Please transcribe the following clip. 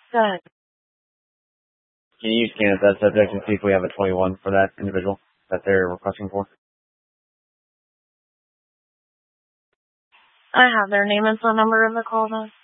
Good. Can you scan at that subject and see if we have a 21 for that individual that they're requesting for? I have their name and phone number in the call list.